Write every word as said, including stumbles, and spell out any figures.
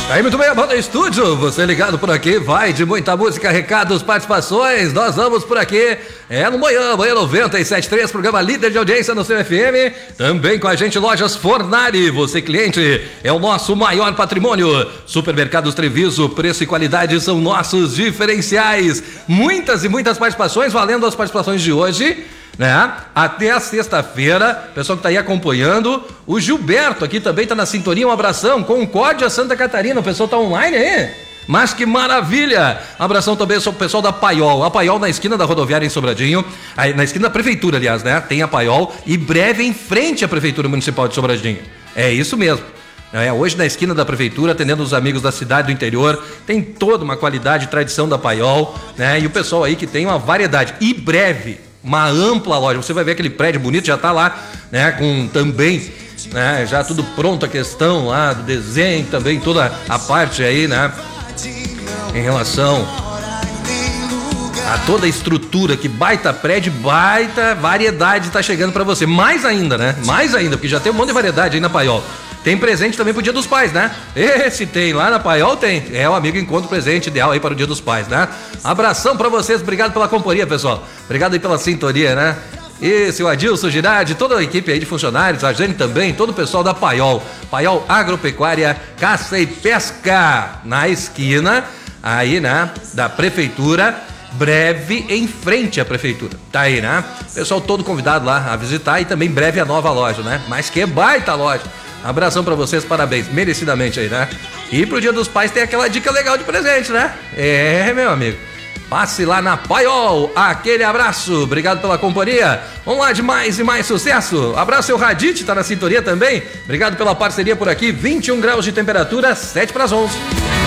Aí, muito bem, a banda Estúdio, você ligado por aqui, vai de muita música, recados, participações, nós vamos por aqui, é no Manhã, Manhã noventa e sete ponto três, programa líder de audiência no seu F M, também com a gente Lojas Fornari, você cliente, é o nosso maior patrimônio, Supermercados Treviso, preço e qualidade são nossos diferenciais, muitas e muitas participações, valendo as participações de hoje, né? Até a sexta-feira, pessoal que tá aí acompanhando, o Gilberto aqui também tá na sintonia, um abração, Concórdia, Santa Catarina, o pessoal tá online aí, mas que maravilha, abração também ao pessoal da Paiol, a Paiol na esquina da rodoviária em Sobradinho, aí, na esquina da prefeitura, aliás, né, tem a Paiol e breve em frente à prefeitura municipal de Sobradinho, é isso mesmo. É, hoje na esquina da prefeitura, atendendo os amigos da cidade do interior, tem toda uma qualidade e tradição da Paiol, né, e o pessoal aí que tem uma variedade, e breve, uma ampla loja, você vai ver aquele prédio bonito, já tá lá, né, com também, né, já tudo pronto a questão lá do desenho, também toda a parte aí, né, em relação a toda a estrutura, que baita prédio, baita variedade tá chegando pra você, mais ainda, né, mais ainda, porque já tem um monte de variedade aí na Paiol. Tem presente também pro Dia dos Pais, né? Esse tem, lá na Paiol tem. É o amigo encontro presente ideal aí para o Dia dos Pais, né? Abração pra vocês, obrigado pela companhia, pessoal. Obrigado aí pela sintonia, né? Esse, o Adilson Girardi, toda a equipe aí de funcionários, a Jane também, todo o pessoal da Paiol. Paiol Agropecuária, Caça e Pesca, na esquina, aí, né? Da Prefeitura, breve em frente à Prefeitura. Tá aí, né? Pessoal todo convidado lá a visitar e também breve a nova loja, né? Mas que baita loja. Abração pra vocês, parabéns, merecidamente aí, né? E pro Dia dos Pais tem aquela dica legal de presente, né? É, meu amigo, passe lá na Paiol, aquele abraço, obrigado pela companhia, vamos lá de mais e mais sucesso, abraço seu Radite, tá na sintonia também, obrigado pela parceria por aqui, vinte e um graus de temperatura, sete para as onze.